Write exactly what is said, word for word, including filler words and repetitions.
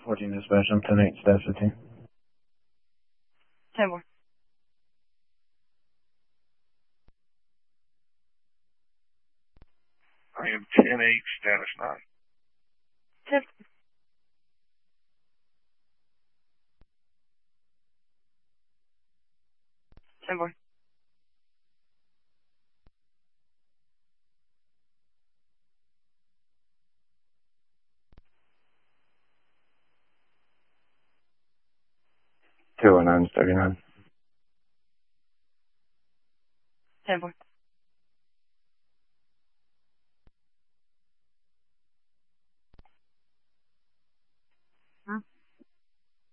fourteen dispatch, I'm ten eight, staff fifteen. ten four. I am ten eight, status nine. ten. ten four. two oh nine, thirty-nine. ten four.